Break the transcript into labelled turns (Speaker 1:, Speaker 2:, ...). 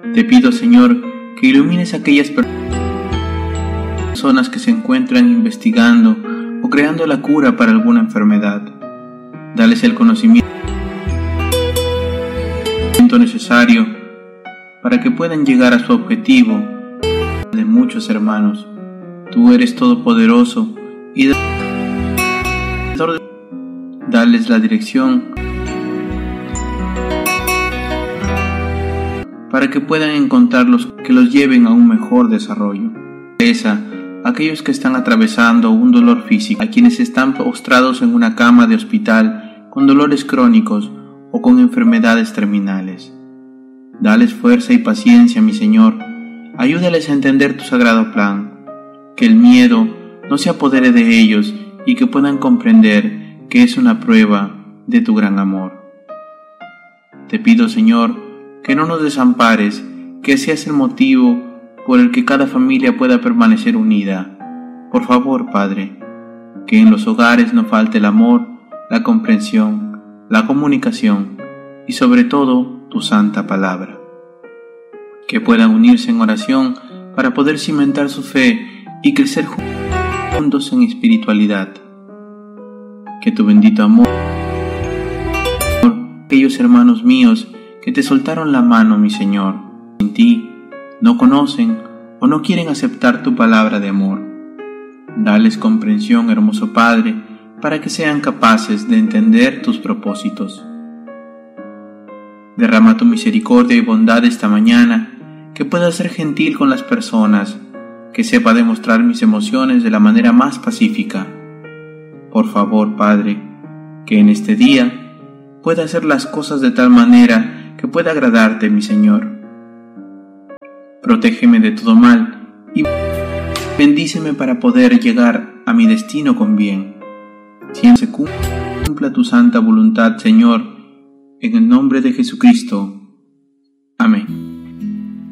Speaker 1: Te pido, Señor, que ilumines a aquellas personas que se encuentran investigando o creando la cura para alguna enfermedad. Dales el conocimiento necesario para que puedan llegar a su objetivo. De muchos hermanos, tú eres todopoderoso y darles la dirección para que puedan encontrar los que los lleven a un mejor desarrollo. Aquellos que están atravesando un dolor físico, a quienes están postrados en una cama de hospital con dolores crónicos o con enfermedades terminales. Dales fuerza y paciencia, mi Señor. Ayúdales a entender tu sagrado plan, que el miedo no se apodere de ellos y que puedan comprender que es una prueba de tu gran amor. Te pido, Señor, que no nos desampares, que seas el motivo por el que cada familia pueda permanecer unida. Por favor, Padre, que en los hogares no falte el amor, la comprensión, la comunicación y sobre todo tu santa palabra. Que puedan unirse en oración para poder cimentar su fe y crecer juntos en espiritualidad. Que tu bendito amor, aquellos hermanos míos que te soltaron la mano, mi Señor, en ti, no conocen o no quieren aceptar tu palabra de amor. Dales comprensión, hermoso Padre, para que sean capaces de entender tus propósitos. Derrama tu misericordia y bondad esta mañana, que pueda ser gentil con las personas, que sepa demostrar mis emociones de la manera más pacífica. Por favor, Padre, que en este día pueda hacer las cosas de tal manera que pueda agradarte, mi Señor. Protégeme de todo mal y bendíceme para poder llegar a mi destino con bien. Siempre se cumpla tu santa voluntad, Señor, en el nombre de Jesucristo. Amén.